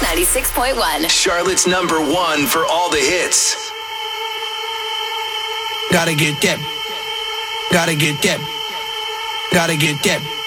96.1. Charlotte's number one for all the hits. Gotta get that. Gotta get that. Gotta get that.